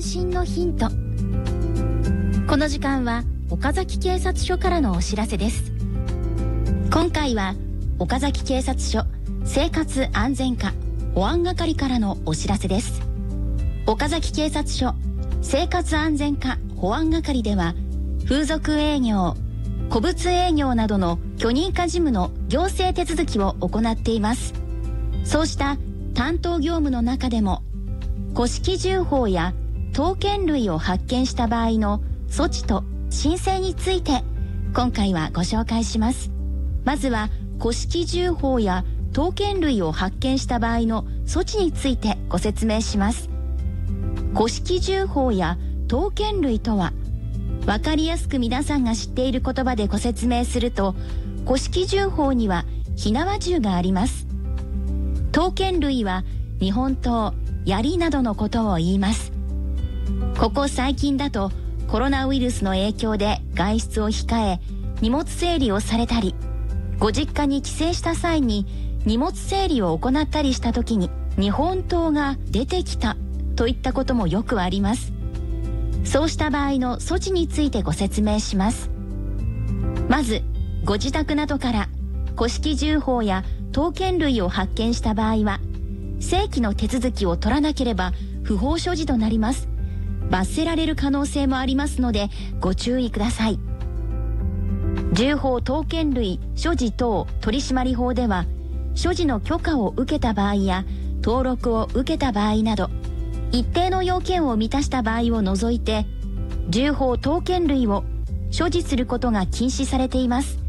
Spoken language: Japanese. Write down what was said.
信のヒント。この時間は岡崎警察署からのお知らせです。今回は岡崎警察署生活安全課保安係からのお知らせです。岡崎警察署生活安全課保安係では、風俗営業、古物営業などの許認可事務の行政手続きを行っています。そうした担当業務の中でも、古式銃砲や刀剣類を発見した場合の措置と申請について今回はご紹介します。まずは古式銃砲や刀剣類を発見した場合の措置についてご説明します。古式銃砲や刀剣類とは、わかりやすく皆さんが知っている言葉でご説明すると、古式銃砲には火縄銃があります。刀剣類は日本刀、槍などのことを言います。ここ最近だとコロナウイルスの影響で外出を控え、荷物整理をされたり、ご実家に帰省した際に荷物整理を行ったりした時に日本刀が出てきたといったこともよくあります。そうした場合の措置についてご説明します。まず、ご自宅などから古式銃砲や刀剣類を発見した場合は、正規の手続きを取らなければ不法所持となります。罰せられる可能性もありますのでご注意ください。銃砲刀剣類所持等取締法では、所持の許可を受けた場合や登録を受けた場合など、一定の要件を満たした場合を除いて、銃砲刀剣類を所持することが禁止されています。